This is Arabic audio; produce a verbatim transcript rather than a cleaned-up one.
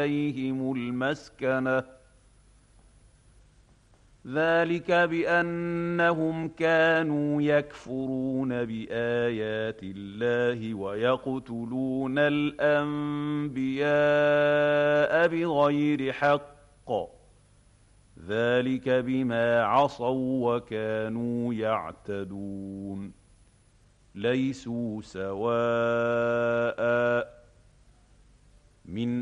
عليهم المسكنة ذلك بأنهم كانوا يكفرون بآيات الله ويقتلون الأنبياء بغير حق ذلك بما عصوا وكانوا يعتدون ليسوا سواء من